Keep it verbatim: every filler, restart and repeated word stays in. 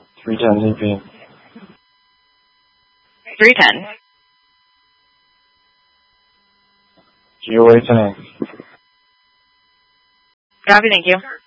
three ten Z P. three ten. G O A ten A. Copy, thank you.